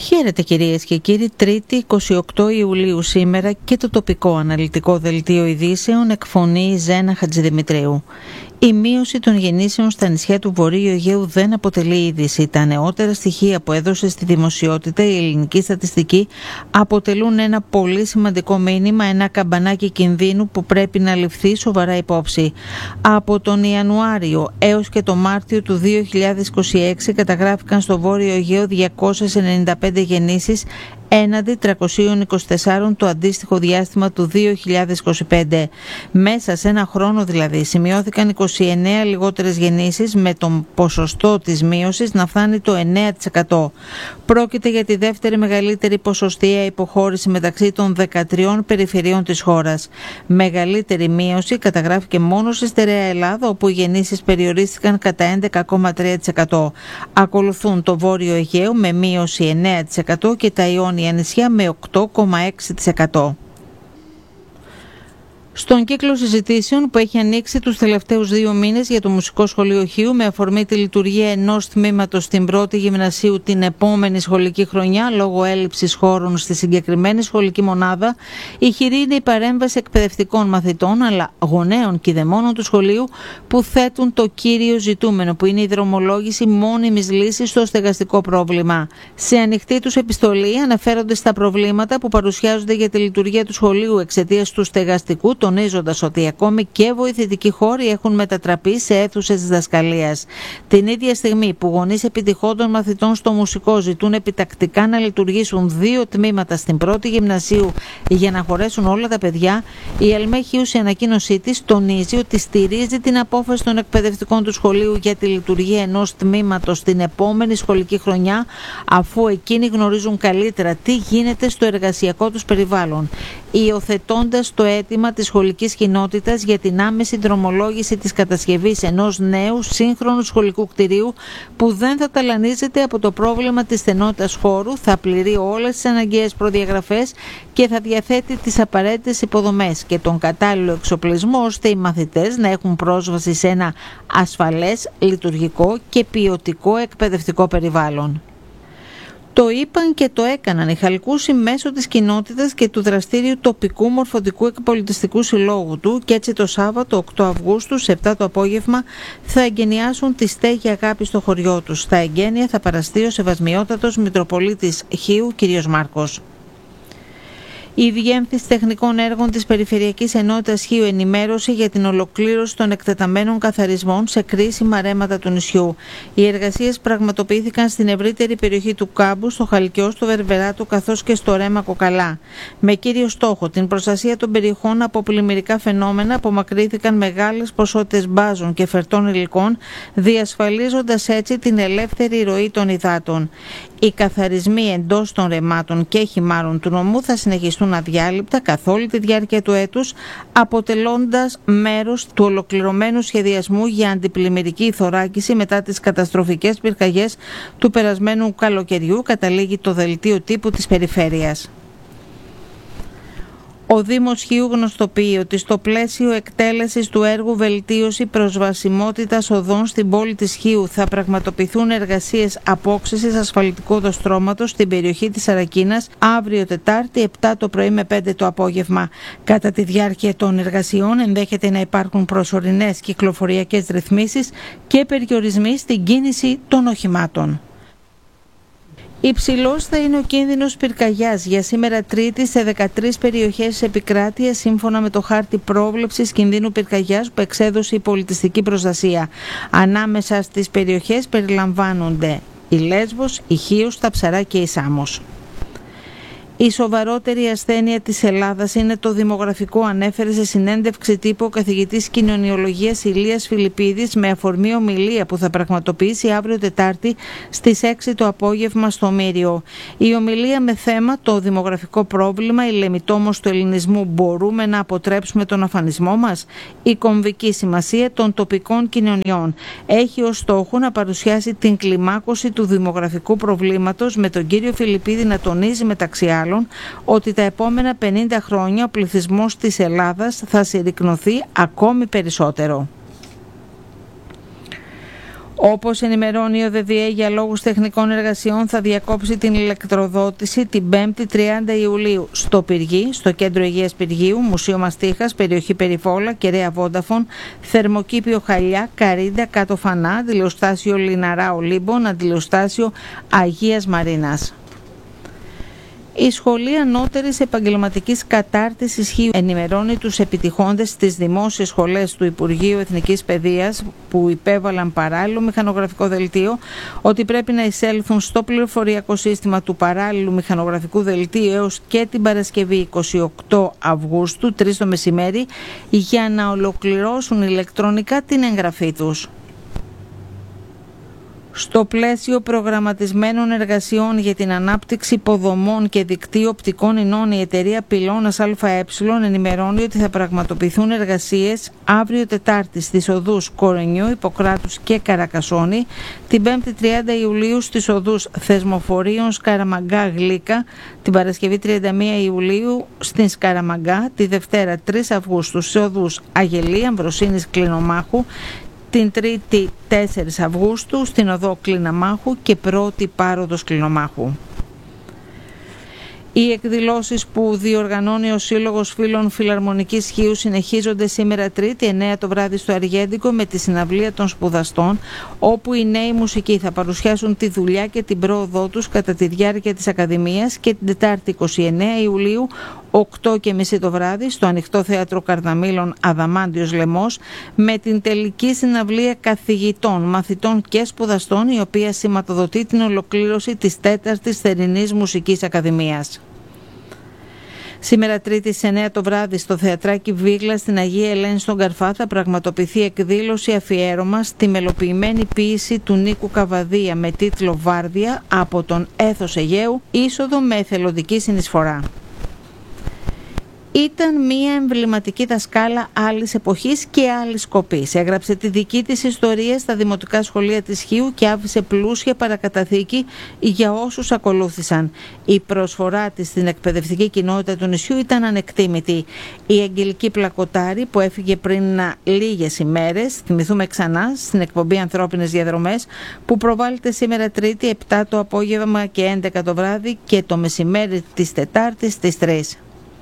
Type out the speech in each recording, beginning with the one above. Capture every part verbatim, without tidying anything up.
Χαίρετε κυρίες και κύριοι, Τρίτη εικοστή όγδοη Ιουλίου σήμερα και το τοπικό αναλυτικό δελτίο ειδήσεων εκφωνεί Ζένα Χατζηδημητρίου. Η μείωση των γεννήσεων στα νησιά του Βορείου Αιγαίου δεν αποτελεί είδηση. Τα νεότερα στοιχεία που έδωσε στη δημοσιότητα η ελληνική στατιστική αποτελούν ένα πολύ σημαντικό μήνυμα, ένα καμπανάκι κινδύνου που πρέπει να ληφθεί σοβαρά υπόψη. Από τον Ιανουάριο έως και το Μάρτιο του δύο χιλιάδες είκοσι έξι καταγράφηκαν στο Βόρειο Αιγαίο διακόσιες ενενήντα πέντε γεννήσεις έναντι τριακόσιες είκοσι τέσσερα το αντίστοιχο διάστημα του δύο χιλιάδες είκοσι πέντε. Μέσα σε ένα χρόνο δηλαδή σημειώθηκαν είκοσι εννέα λιγότερες γεννήσεις, με τον ποσοστό της μείωσης να φτάνει το εννέα τοις εκατό. Πρόκειται για τη δεύτερη μεγαλύτερη ποσοστιαία υποχώρηση μεταξύ των δεκατριών περιφερειών της χώρας. Μεγαλύτερη μείωση καταγράφηκε μόνο στη στερεά Ελλάδα, όπου οι γεννήσεις περιορίστηκαν κατά έντεκα κόμμα τρία τοις εκατό. Ακολουθούν το Βόρειο Αιγαίο με μείωση εννέα τοις εκατό και τα Ιόνια νησιά με οκτώ κόμμα έξι τοις εκατό. Στον κύκλο συζητήσεων που έχει ανοίξει τους τελευταίους δύο μήνες για το Μουσικό Σχολείο Χίου με αφορμή τη λειτουργία ενός τμήματος στην πρώτη γυμνασίου την επόμενη σχολική χρονιά λόγω έλλειψης χώρων στη συγκεκριμένη σχολική μονάδα, η χειρή είναι η παρέμβαση εκπαιδευτικών μαθητών αλλά γονέων και δαιμόνων του σχολείου που θέτουν το κύριο ζητούμενο, που είναι η δρομολόγηση μόνιμης λύσης στο στεγαστικό πρόβλημα. Σε ανοιχτή τους επιστολή αναφέρονται στα προβλήματα που παρουσιάζονται για τη λειτουργία του σχολείου εξαιτίας του στεγαστικού, τονίζοντας ότι ακόμη και βοηθητικοί χώροι έχουν μετατραπεί σε αίθουσες διδασκαλίας. Την ίδια στιγμή που γονείς επιτυχόντων μαθητών στο μουσικό ζητούν επιτακτικά να λειτουργήσουν δύο τμήματα στην πρώτη γυμνασίου για να χωρέσουν όλα τα παιδιά, η ΕΛΜΕ Χίου σε ανακοίνωσή της τονίζει ότι στηρίζει την απόφαση των εκπαιδευτικών του σχολείου για τη λειτουργία ενός τμήματος στην επόμενη σχολική χρονιά, αφού εκείνοι γνωρίζουν καλύτερα τι γίνεται στο εργασιακό τους περιβάλλον, υιοθετώντας το αίτημα της σχολικής κοινότητας για την άμεση δρομολόγηση της κατασκευής ενός νέου σύγχρονου σχολικού κτηρίου που δεν θα ταλανίζεται από το πρόβλημα της στενότητας χώρου, θα πληρεί όλες τις αναγκαίες προδιαγραφές και θα διαθέτει τις απαραίτητες υποδομές και τον κατάλληλο εξοπλισμό ώστε οι μαθητές να έχουν πρόσβαση σε ένα ασφαλές, λειτουργικό και ποιοτικό εκπαιδευτικό περιβάλλον. Το είπαν και το έκαναν οι Χαλκούσοι μέσω της κοινότητας και του δραστήριου τοπικού μορφωτικού εκπολιτιστικού συλλόγου του, και έτσι το Σάββατο οκτώ Αυγούστου σε επτά το απόγευμα θα εγκαινιάσουν τη στέγη αγάπη στο χωριό τους. Στα εγγένεια θα παραστεί ο Σεβασμιότατος Μητροπολίτης Χίου κ. Μάρκος. Η Διεύθυνση Τεχνικών Έργων της Περιφερειακής Ενότητας Χίου ενημέρωσε για την ολοκλήρωση των εκτεταμένων καθαρισμών σε κρίσιμα ρέματα του νησιού. Οι εργασίες πραγματοποιήθηκαν στην ευρύτερη περιοχή του Κάμπου, στο Χαλκιό, στο Βερβεράτο καθώς και στο ρέμα Κοκαλά. Με κύριο στόχο την προστασία των περιοχών από πλημμυρικά φαινόμενα, απομακρύνθηκαν μεγάλες ποσότητες μπάζων και φερτών υλικών, διασφαλίζοντας έτσι την ελεύθερη ροή των υδάτων. Οι καθαρισμοί εντός των ρεμάτων και χυμάρων του νομού θα συνεχιστούν αδιάλειπτα καθ' όλη τη διάρκεια του έτους, αποτελώντας μέρος του ολοκληρωμένου σχεδιασμού για αντιπλημμυρική θωράκιση μετά τις καταστροφικές πυρκαγιές του περασμένου καλοκαιριού, καταλήγει το δελτίο τύπου της περιφέρειας. Ο Δήμος Χίου γνωστοποιεί ότι στο πλαίσιο εκτέλεσης του έργου βελτίωση προσβασιμότητας οδών στην πόλη της Χίου θα πραγματοποιηθούν εργασίες απόξυσης ασφαλτικού οδοστρώματος στην περιοχή της Σαρακίνας αύριο Τετάρτη επτά το πρωί με πέντε το απόγευμα. Κατά τη διάρκεια των εργασιών ενδέχεται να υπάρχουν προσωρινές κυκλοφοριακές ρυθμίσεις και περιορισμοί στην κίνηση των οχημάτων. Υψηλός θα είναι ο κίνδυνος πυρκαγιάς για σήμερα Τρίτη σε δεκατρείς περιοχές της επικράτειας, σύμφωνα με το χάρτη πρόβλεψης κινδύνου πυρκαγιάς που εξέδωσε η Πολιτιστική Προστασία. Ανάμεσα στις περιοχές περιλαμβάνονται η Λέσβος, η Χίος, τα Ψαρά και η Σάμος. Η σοβαρότερη ασθένεια της Ελλάδας είναι το δημογραφικό, ανέφερε σε συνέντευξη τύπου ο καθηγητής κοινωνιολογίας Ηλίας Φιλιππίδης με αφορμή ομιλία που θα πραγματοποιήσει αύριο Τετάρτη στις έξι το απόγευμα στο Μύριο. Η ομιλία με θέμα το δημογραφικό πρόβλημα, η λεμιτόμος του ελληνισμού, μπορούμε να αποτρέψουμε τον αφανισμό μας, η κομβική σημασία των τοπικών κοινωνιών, έχει ως στόχο να παρουσιάσει την κλιμάκωση του δημογραφικού προβλήματος, με τον κύριο Φιλιππίδη να τονίζει μεταξύ άλλων ότι τα επόμενα πενήντα χρόνια ο πληθυσμός της Ελλάδας θα συρρικνωθεί ακόμη περισσότερο. Όπως ενημερώνει η ΟΔΕΔΙΕ, για λόγους τεχνικών εργασιών θα διακόψει την ηλεκτροδότηση την πέμπτη τριάντα Ιουλίου στο Πυργή, στο Κέντρο Υγείας Πυργίου, Μουσείο Μαστίχας, περιοχή Περιβόλα, Κεραία Βόνταφων, Θερμοκήπιο Χαλιά, Καρίντα, Κάτω Φανά, αντιλιοστάσιο Λιναρά Ολύμπων, αντιλιοστάσιο Αγίας Μαρίνας. Η Σχολή Ανώτερης Επαγγελματικής Κατάρτισης Χίου ενημερώνει τους επιτυχώντες στις δημόσιες σχολές του Υπουργείου Εθνικής Παιδείας που υπέβαλαν παράλληλο μηχανογραφικό δελτίο ότι πρέπει να εισέλθουν στο πληροφοριακό σύστημα του παράλληλου μηχανογραφικού δελτίου έως και την Παρασκευή εικοστή ογδόη Αυγούστου, τρεις το μεσημέρι, για να ολοκληρώσουν ηλεκτρονικά την εγγραφή τους. Στο πλαίσιο προγραμματισμένων εργασιών για την ανάπτυξη υποδομών και δικτύου οπτικών ινών, η εταιρεία Πυλώνας ΑΕ ενημερώνει ότι θα πραγματοποιηθούν εργασίες αύριο Τετάρτη στις οδούς Κορενιού, Ιπποκράτους και Καρακασόνη, την πέμπτη τριάντα Ιουλίου στις οδούς Θεσμοφορίων, Σκαραμαγκά, Γλύκα, την Παρασκευή τριάντα μία Ιουλίου στην Σκαραμαγκά, τη Δευτέρα τρεις Αυγούστου στις οδούς Αγελία, Αμβροσίνης, Κλινομάχου, την Τρίτη τέσσερις Αυγούστου στην οδό Κλιναμάχου και πρώτη Πάροδος Κλινομάχου. Οι εκδηλώσεις που διοργανώνει ο Σύλλογος Φίλων Φιλαρμονικής Χίου συνεχίζονται σήμερα Τρίτη εννέα το βράδυ στο Αργέντικο με τη συναυλία των σπουδαστών, όπου οι νέοι μουσικοί θα παρουσιάσουν τη δουλειά και την πρόοδό τους κατά τη διάρκεια της Ακαδημίας, και την Τετάρτη εικοστή ενάτη Ιουλίου οκτώ και μισή το βράδυ στο Ανοιχτό Θέατρο Καρδαμήλων Αδαμάντιος Λεμός με την τελική συναυλία καθηγητών, μαθητών και σπουδαστών, η οποία σηματοδοτεί την ολοκλήρωση της τέταρτης Θερινής Μουσικής Ακαδημίας. Σήμερα Τρίτη στις εννέα το βράδυ στο Θεατράκι Βίγλα στην Αγία Ελένη στον Καρφά θα πραγματοποιηθεί εκδήλωση αφιέρωμα στη μελοποιημένη ποίηση του Νίκου Καβαδία με τίτλο «Βάρδια» από τον Έθος Αιγαίου, είσοδο με εθελοντική συνεισφορά. Ήταν μια εμβληματική δασκάλα άλλης εποχής και άλλης σκοπής. Έγραψε τη δική της ιστορία στα δημοτικά σχολεία της Χίου και άφησε πλούσια παρακαταθήκη για όσους ακολούθησαν. Η προσφορά της στην εκπαιδευτική κοινότητα του νησιού ήταν ανεκτήμητη. Η Αγγελική Πλακοτάρη, που έφυγε πριν λίγες ημέρες, θυμηθούμε ξανά στην εκπομπή Ανθρώπινες Διαδρομές, που προβάλλεται σήμερα Τρίτη επτά το απόγευμα και έντεκα το βράδυ και το μεσημέρι της Τετάρτης στις τρεις.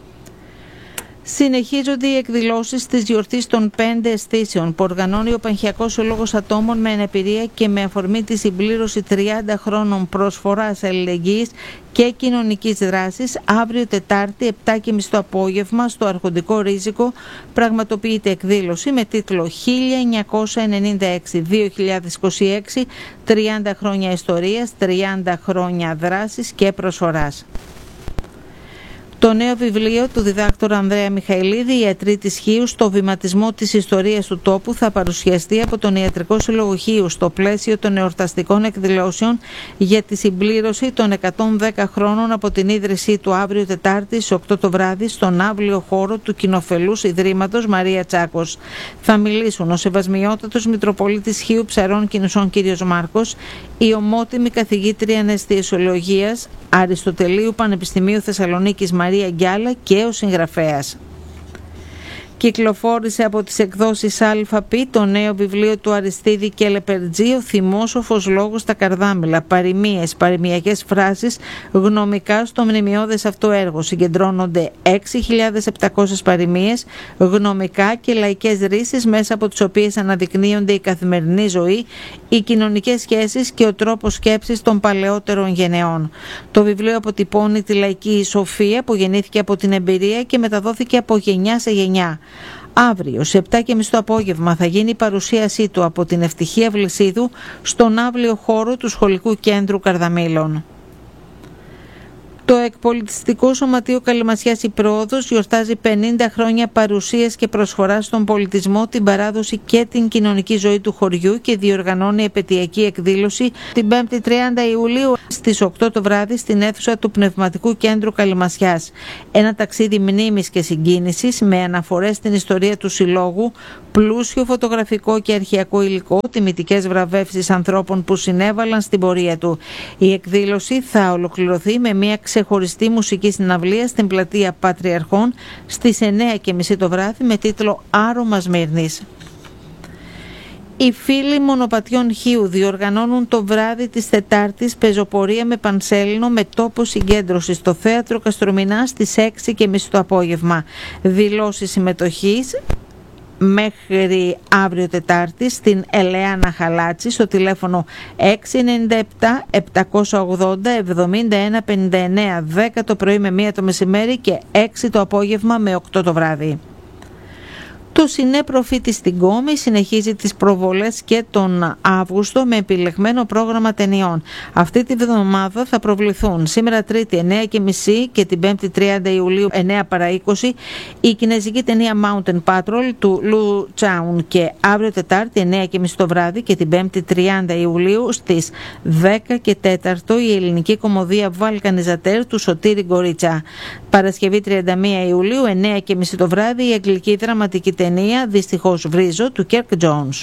Συνεχίζονται οι εκδηλώσεις της γιορτής των πέντε αισθήσεων που οργανώνει ο Πανχιακός Σύλλογος Ατόμων με Αναπηρία και με αφορμή τη συμπλήρωση τριάντα χρόνων προσφοράς αλληλεγγύης και κοινωνικής δράσης. Αύριο Τετάρτη επτά και μισή το απόγευμα στο Αρχοντικό Ρίζικο πραγματοποιείται εκδήλωση με τίτλο χίλια εννιακόσια ενενήντα έξι με δύο χιλιάδες είκοσι έξι, τριάντα χρόνια ιστορίας, τριάντα χρόνια δράσης και προσφοράς. Το νέο βιβλίο του διδάκτορα Ανδρέα Μιχαηλίδη, «Οι Ιατροί της Χίου στο βηματισμό της ιστορίας του τόπου», θα παρουσιαστεί από τον Ιατρικό Σύλλογο Χίου στο πλαίσιο των εορταστικών εκδηλώσεων για τη συμπλήρωση των εκατόν δέκα χρόνων από την ίδρυσή του αύριο Τετάρτη στις οκτώ το βράδυ στον αύλιο χώρο του Κοινοφελούς Ιδρύματος Μαρία Τσάκος. Θα μιλήσουν ο Σεβασμιότατος Μητροπολίτης Χίου Ψαρών και Νησών κ. Μάρκος, η ομότιμη καθηγήτρια αναισθησιολογίας Αριστοτελείου Πανεπιστημίου Θεσσαλονίκης Μαρία Γκιάλα και ο συγγραφέας. Κυκλοφόρησε από τις εκδόσεις ΑΠ το νέο βιβλίο του Αριστίδη και Λεπερτζή, «Ο θυμόσοφος λόγος στα καρδάμιλα», παροιμίες, παροιμιακές φράσεις, γνωμικά στο μνημειώδες αυτό έργο. Συγκεντρώνονται έξι χιλιάδες επτακόσιες παροιμίες, γνωμικά και λαϊκές ρίσεις, μέσα από τις οποίες αναδεικνύονται η καθημερινή ζωή, οι κοινωνικές σχέσεις και ο τρόπος σκέψης των παλαιότερων γενεών. Το βιβλίο αποτυπώνει τη λαϊκή σοφία που γεννήθηκε από την εμπειρία και μεταδόθηκε από γενιά σε γενιά. Αύριο, σε επτά και μισή το απόγευμα, θα γίνει η παρουσίασή του από την Ευτυχία Βλυσίδου στον αύλιο χώρο του Σχολικού Κέντρου Καρδαμήλων. Το Εκπολιτιστικό Σωματείο Καλυμασιάς η Πρόοδος γιορτάζει πενήντα χρόνια παρουσίας και προσφοράς στον πολιτισμό, την παράδοση και την κοινωνική ζωή του χωριού και διοργανώνει επετειακή εκδήλωση την πέμπτη τριάντα Ιουλίου στις οκτώ το βράδυ στην αίθουσα του Πνευματικού Κέντρου Καλυμασιάς. Ένα ταξίδι μνήμης και συγκίνησης με αναφορές στην ιστορία του Συλλόγου, πλούσιο φωτογραφικό και αρχαιακό υλικό, τιμητικές βραβεύσεις ανθρώπων που συνέβαλαν στην πορεία του. Η εκδήλωση θα ολοκληρωθεί με μια ξεχωριστή μουσική συναυλία στην πλατεία Πατριαρχών στις εννέα και μισή το βράδυ με τίτλο «Άρωμα Σμύρνης». Οι φίλοι Μονοπατιών Χίου διοργανώνουν το βράδυ της Τετάρτης πεζοπορία με πανσέλινο με τόπο συγκέντρωση στο Θέατρο Καστρομηνά στις έξι και μισή το απόγευμα. Δηλώσεις συμμετοχής μέχρι αύριο Τετάρτη στην Ελεάνα Χαλάτση στο τηλέφωνο έξι εννιά επτά επτακόσια ογδόντα εβδομήντα ένα πενήντα εννέα, δέκα το πρωί με μία το μεσημέρι και έξι το απόγευμα με οκτώ το βράδυ. Το Σινέ Προφίτη στην Κόμη συνεχίζει τις προβολές και τον Αύγουστο με επιλεγμένο πρόγραμμα ταινιών. Αυτή τη βδομάδα θα προβληθούν σήμερα Τρίτη εννέα και μισή και την Πέμπτη τριάντα Ιουλίου εννέα παρά είκοσι η κινέζικη ταινία Mountain Patrol του Λου Τσάουν και αύριο Τετάρτη εννέα και μισή το βράδυ και την Πέμπτη τριάντα Ιουλίου στις δέκα και τέσσερα η ελληνική κομμωδία Βαλκανιζατέρ του Σωτήρη Γκορίτσα. Παρασκευή τριάντα μία Ιουλίου εννέα και μισή το βράδυ η αγγλική δραματική ταινία «Δυστυχώς βρίζω» του Κέρκ Τζόνς.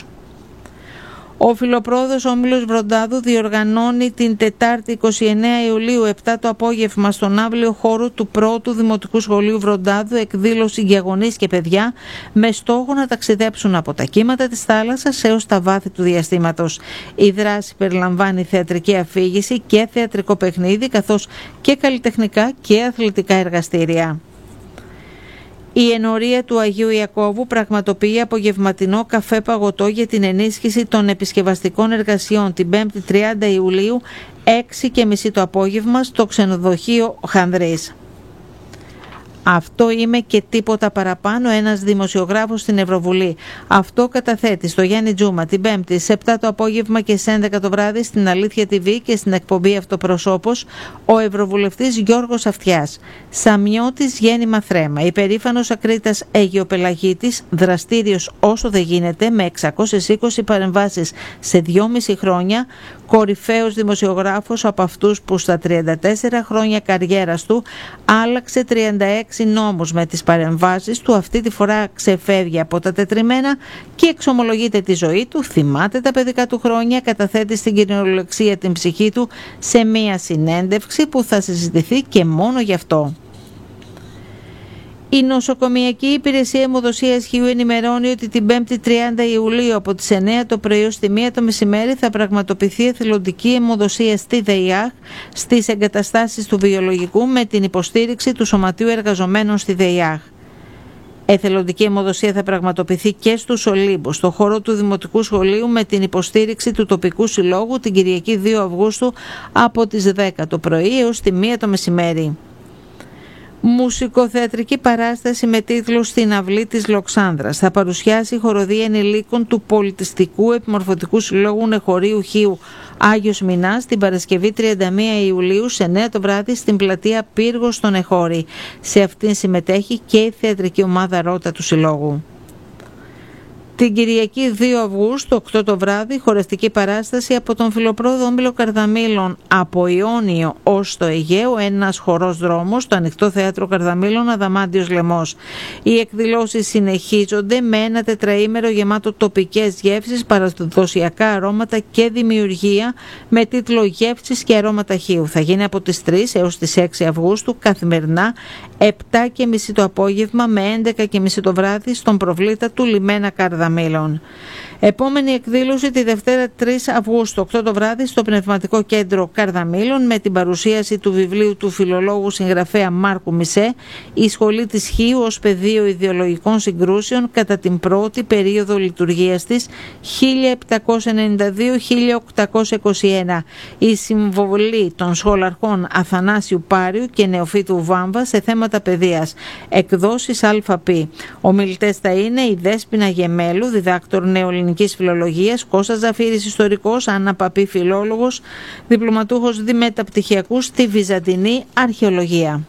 Ο Φιλοπρόοδος Όμιλος Βροντάδου διοργανώνει την Τετάρτη είκοσι εννέα Ιουλίου επτά το απόγευμα στον αύλιο χώρο του πρώτου Δημοτικού Σχολείου Βροντάδου εκδήλωση για γονείς και παιδιά με στόχο να ταξιδέψουν από τα κύματα της θάλασσας έως τα βάθη του διαστήματος. Η δράση περιλαμβάνει θεατρική αφήγηση και θεατρικό παιχνίδι καθώς και καλλιτεχνικά και αθλητικά εργαστήρια. Η ενορία του Αγίου Ιακώβου πραγματοποιεί απογευματινό καφέ παγωτό για την ενίσχυση των επισκευαστικών εργασιών την Πέμπτη τριάντα Ιουλίου έξι και μισή το απόγευμα στο ξενοδοχείο Χανδρής. Αυτό είμαι και τίποτα παραπάνω, ένας δημοσιογράφος στην Ευρωβουλή. Αυτό καταθέτει στο Γιάννη Τζούμα την Πέμπτη σε επτά το απόγευμα και σε έντεκα το βράδυ στην Αλήθεια τι βι και στην εκπομπή Αυτοπροσώπος ο Ευρωβουλευτής Γιώργος Αυτιάς. Σαμιώτης γέννημα θρέμα, υπερήφανος ακρίτας Αιγιοπελαγίτης, δραστήριος όσο δεν γίνεται με εξακόσιες είκοσι παρεμβάσεις σε δυόμιση χρόνια, κορυφαίος δημοσιογράφος από αυτούς που στα τριάντα τέσσερα χρόνια καριέρας του άλλαξε τριάντα έξι νόμους με τις παρεμβάσεις του, αυτή τη φορά ξεφεύγει από τα τετριμένα και εξομολογείται τη ζωή του, θυμάται τα παιδικά του χρόνια, καταθέτει στην κυριολεξία την ψυχή του σε μία συνέντευξη που θα συζητηθεί και μόνο γι' αυτό. Η Νοσοκομιακή Υπηρεσία Αιμοδοσίας Χίου ενημερώνει ότι την Πέμπτη τριάντα Ιουλίου από τις εννέα το πρωί ως τη μία το μεσημέρι θα πραγματοποιηθεί εθελοντική αιμοδοσία στη ΔΕΙΑΧ στις εγκαταστάσεις του βιολογικού με την υποστήριξη του Σωματείου Εργαζομένων στη ΔΕΙΑΧ. Εθελοντική αιμοδοσία θα πραγματοποιηθεί και στους Ολύμπους, στο χώρο του Δημοτικού Σχολείου με την υποστήριξη του τοπικού συλλόγου την Κυριακή δύο Αυγούστου από τις δέκα το πρωί έως τη μία το μεσημέρι. Μουσικοθεατρική παράσταση με τίτλο «Στην αυλή της Λοξάνδρας» θα παρουσιάσει η χοροδία ενηλίκων του Πολιτιστικού Επιμορφωτικού Συλλόγου Νεχωρίου Χίου Άγιος Μινάς την Παρασκευή τριάντα μία Ιουλίου σε εννέα το βράδυ στην πλατεία Πύργος στον Εχώρη. Σε αυτήν συμμετέχει και η θεατρική ομάδα Ρότα του Συλλόγου. Την Κυριακή δύο Αυγούστου, οκτώ το βράδυ, χορευτική παράσταση από τον Φιλοπρόοδο Όμιλο Καρδαμήλων από Ιόνιο ως το Αιγαίο, ένας χορός δρόμος, το Ανοιχτό Θέατρο Καρδαμήλων, Αδαμάντιος Λαιμός. Οι εκδηλώσεις συνεχίζονται με ένα τετραήμερο γεμάτο τοπικές γεύσεις, παραδοσιακά αρώματα και δημιουργία με τίτλο «Γεύσεις και αρώματα Χίου». Θα γίνει από τις τρεις έως τις έξι Αυγούστου καθημερινά, επτά και μισή το απόγευμα με έντεκα και μισή το βράδυ στον προβλήτα του Λιμένα Καρδαμήλων. Επόμενη εκδήλωση τη Δευτέρα τρεις Αυγούστου, οκτώ το βράδυ, στο Πνευματικό Κέντρο Καρδαμήλων με την παρουσίαση του βιβλίου του φιλολόγου συγγραφέα Μάρκου Μισέ «Η Σχολή της Χίου ως πεδίο ιδεολογικών συγκρούσεων κατά την πρώτη περίοδο λειτουργίας της χίλια επτακόσια ενενήντα δύο με χίλια οκτακόσια είκοσι ένα». Η συμβολή των σχολαρχών Αθανάσιου Πάριου και Νεοφύτου Βάμβα σε θέματα παιδείας. Εκδόσεις ΑΠ. Ομιλητές θα είναι η Δέσποινα Γεμέλου, διδάκτορ νεοελληνικής φιλολογίας, Κώστας Ζαφύρης, ιστορικός, Άννα Παπή, φιλόλογος, διπλωματούχος διμεταπτυχιακού στη Βυζαντινή Αρχαιολογία.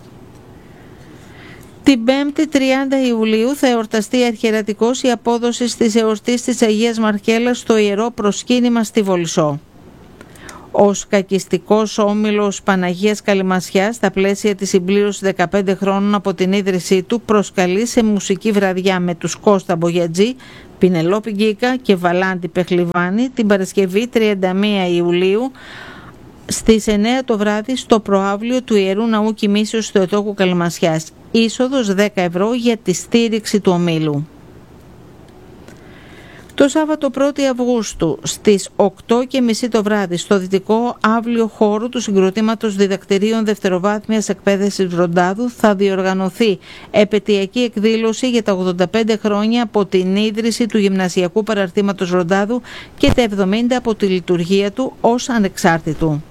Την Πέμπτη τριάντα Ιουλίου θα εορταστεί αρχιερατικώς η απόδοση της εορτής της Αγίας Μαρκέλας στο Ιερό Προσκύνημα στη Βολισσό. Ο σκακιστικός όμιλος Παναγίας Καλυμασιάς, στα πλαίσια της συμπλήρωσης δεκαπέντε χρόνων από την ίδρυσή του, προσκαλεί σε μουσική βραδιά με τους Κώστα Μπογιατζή, Πινελόπη Γκίκα και Βαλάντη Πεχλιβάνη την Παρασκευή τριάντα μία Ιουλίου στις εννέα το βράδυ στο προαύλιο του Ιερού Ναού Κοιμήσεως του Ετόκου Καλυμασιάς. Είσοδος δέκα ευρώ για τη στήριξη του ομίλου. Το Σάββατο πρώτη Αυγούστου στις οκτώ και μισή το βράδυ στο δυτικό αύλιο χώρο του Συγκροτήματος Διδακτηρίων Δευτεροβάθμιας Εκπαίδευσης Βροντάδου θα διοργανωθεί επετειακή εκδήλωση για τα ογδόντα πέντε χρόνια από την ίδρυση του Γυμνασιακού Παραρτήματος Βροντάδου και τα εβδομήντα από τη λειτουργία του ως ανεξάρτητου.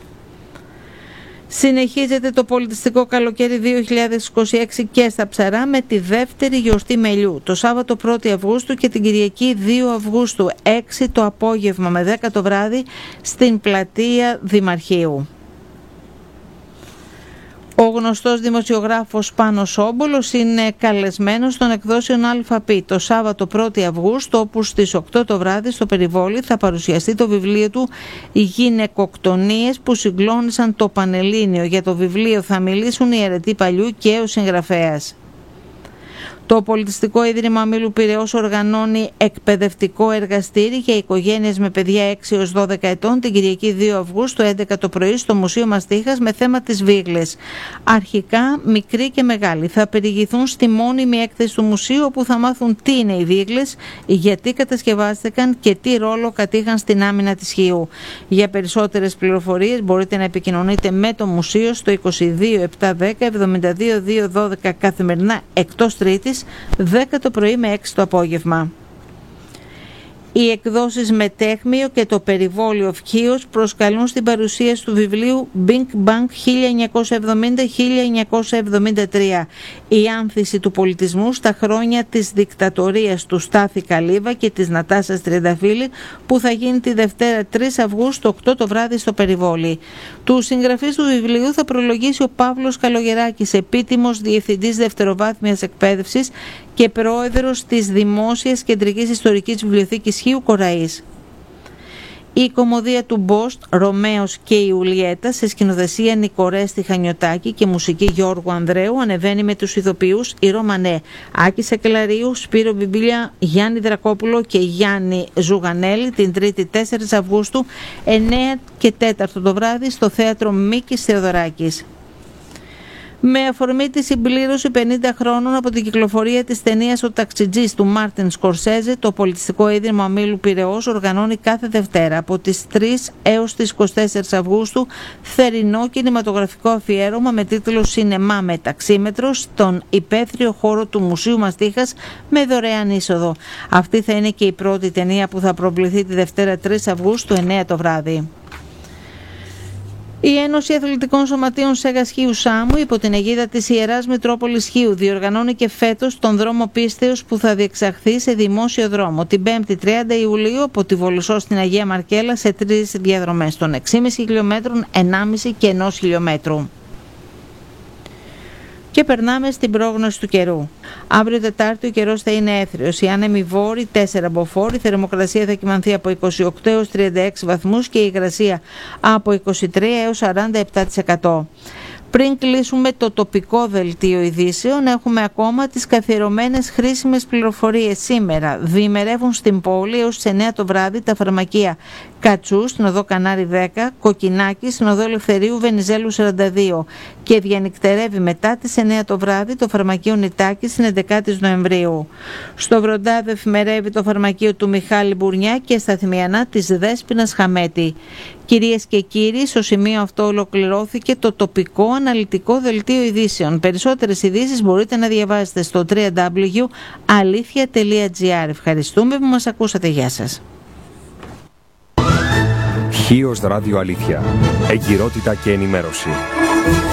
Συνεχίζεται το πολιτιστικό καλοκαίρι δύο χιλιάδες είκοσι έξι και στα Ψαρά με τη δεύτερη γιορτή μελιού το Σάββατο πρώτη Αυγούστου και την Κυριακή δύο Αυγούστου έξι το απόγευμα με δέκα το βράδυ στην πλατεία Δημαρχείου. Ο γνωστός δημοσιογράφος Πάνος Όμπολος είναι καλεσμένος των εκδόσεων ΑΠ το Σάββατο πρώτη Αυγούστου, όπου στις οκτώ το βράδυ στο Περιβόλι θα παρουσιαστεί το βιβλίο του «Οι γυναικοκτονίες που συγκλώνησαν το Πανελλήνιο». Για το βιβλίο θα μιλήσουν οι αιρετοί παλιού και ο συγγραφέας. Το Πολιτιστικό Ίδρυμα Μήλου Πειραιώς οργανώνει εκπαιδευτικό εργαστήρι για οικογένειες με παιδιά έξι έως δώδεκα ετών την Κυριακή δύο Αυγούστου έντεκα το πρωί στο Μουσείο Μαστίχας με θέμα τις βίγλες. Αρχικά μικροί και μεγάλοι θα περιηγηθούν στη μόνιμη έκθεση του μουσείου, όπου θα μάθουν τι είναι οι βίγλες, γιατί κατασκευάστηκαν και τι ρόλο κατήχαν στην άμυνα της Χίου. Για περισσότερες πληροφορίες μπορείτε να επικοινωνείτε με το μουσείο στο είκοσι δύο επτακόσια δέκα εβδομήντα δύο διακόσια δώδεκα καθημερινά εκτός Τρίτης, δέκα το πρωί με έξι το απόγευμα. Οι εκδόσεις Μετέχμιο και το Περιβόλιο Φκίος προσκαλούν στην παρουσίαση του βιβλίου Big Bang χίλια εννιακόσια εβδομήντα με χίλια εννιακόσια εβδομήντα τρία, η άνθηση του πολιτισμού στα χρόνια της δικτατορίας του Στάθη Καλίβα και της Νατάσας Τριανταφύλλη, που θα γίνει τη Δευτέρα τρεις Αυγούστου οκτώ το βράδυ στο Περιβόλι. Του συγγραφείς του βιβλίου θα προλογίσει ο Παύλος Καλογεράκης, επίτιμος διευθυντής δευτεροβάθμιας εκπαίδευσης και πρόεδρος της Δημόσιας Κεντρικής Ιστορικής Βιβλιοθήκης Χίου Κοραής. Η κωμωδία του Μπόστ, Ρωμαίος και η Ιουλιέτα, σε σκηνοθεσία Νικορέστη Χανιωτάκη και μουσική Γιώργου Ανδρέου, ανεβαίνει με τους ηθοποιούς η Ρωμανέ, Άκη Σακελαρίου, Σπύρο Μπιμπίλια, Γιάννη Δρακόπουλο και Γιάννη Ζουγανέλη την Τρίτη τέσσερις Αυγούστου εννέα και τέσσερα το βράδυ στο Θέατρο Μίκης Θεοδωράκης. Με αφορμή τη συμπλήρωση πενήντα χρόνων από την κυκλοφορία της ταινίας «Ο Ταξιτζής» του Μάρτιν Σκορσέζε, το Πολιτιστικό Ίδρυμα Μήλου Πειραιώς οργανώνει κάθε Δευτέρα από τις τρεις έως τις είκοσι τέσσερις Αυγούστου θερινό κινηματογραφικό αφιέρωμα με τίτλο «Σινεμά με ταξίμετρο» στον υπαίθριο χώρο του Μουσείου Μαστίχας με δωρεάν είσοδο. Αυτή θα είναι και η πρώτη ταινία που θα προβληθεί τη Δευτέρα τρεις Αυγούστου εννέα το βράδυ. Η Ένωση Αθλητικών Σωματείων Σέγας Χίου Σάμου, υπό την αιγίδα της Ιεράς Μητρόπολης Χίου, διοργανώνει και φέτος τον δρόμο πίστεως που θα διεξαχθεί σε δημόσιο δρόμο την πέμπτη τριάντα Ιουλίου από τη Βολουσό στην Αγία Μαρκέλα σε τρεις διαδρομές των έξι κόμμα πέντε χιλιόμετρων, ενάμιση και ενός χιλιόμετρου. Και περνάμε στην πρόγνωση του καιρού. Αύριο Τετάρτη ο καιρός θα είναι έθριος. Οι άνεμοι βόρειοι τέσσερα μποφόρ, η θερμοκρασία θα κυμανθεί από είκοσι οκτώ έως τριάντα έξι βαθμούς και η υγρασία από είκοσι τρία έως σαράντα επτά τοις εκατό. Πριν κλείσουμε το τοπικό δελτίο ειδήσεων, έχουμε ακόμα τις καθιερωμένες χρήσιμες πληροφορίες. Σήμερα διημερεύουν στην πόλη έως τις εννέα το βράδυ τα φαρμακεία Κατσού στην οδό Κανάρι δέκα, Κοκκινάκη στην οδό Ελευθερίου Βενιζέλου σαράντα δύο και διανυκτερεύει μετά τις εννέα το βράδυ το φαρμακείο Νητάκη στην έντεκα Νοεμβρίου. Στο Βροντάδο εφημερεύει το φαρμακείο του Μιχάλη Μπουρνιά και στα Θημιανά της Δέσποινας Χαμέτη. Κυρίες και κύριοι, στο σημείο αυτό ολοκληρώθηκε το τοπικό αναλυτικό δελτίο ειδήσεων. Περισσότερες ειδήσεις μπορείτε να διαβάσετε στο double-u double-u double-u τελεία αλήθεια τελεία τζι άρ. Ευχαριστούμε που μας ακούσατε. Γεια σας. Χίος Ράδιο Αλήθεια. Εγκυρότητα και ενημέρωση.